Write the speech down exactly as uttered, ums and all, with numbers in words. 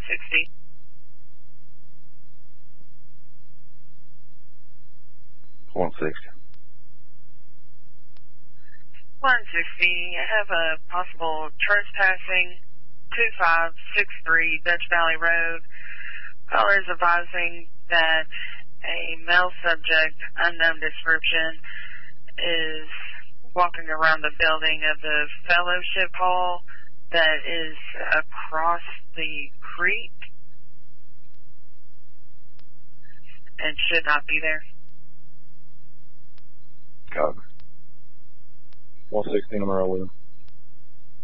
sixty. one sixty. one sixty, I have a possible trespassing, two five six three Dutch Valley Road. Caller is advising that a male subject, unknown description, is walking around the building of the fellowship hall that is across the creek and should not be there. Copy. one sixteen, I'm rolling.